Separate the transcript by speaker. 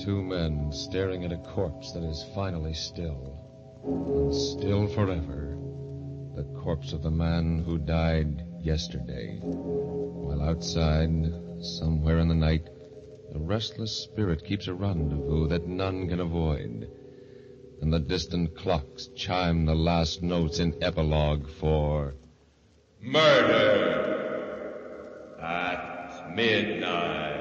Speaker 1: Two men staring at a corpse that is finally still, and still forever. The corpse of the man who died yesterday. While outside, somewhere in the night, a restless spirit keeps a rendezvous that none can avoid. And the distant clocks chime the last notes in epilogue for Murder at Midnight.